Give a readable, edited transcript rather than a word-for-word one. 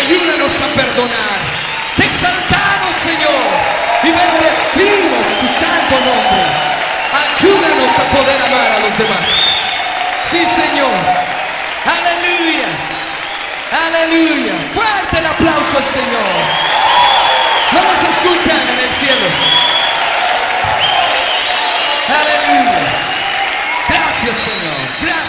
ayúdanos a perdonar. Te exaltamos, Señor, y bendecimos tu santo nombre. Ayúdanos a poder amar a los demás. Sí, Señor. Aleluya. Aleluya. Fuerte el aplauso al Señor.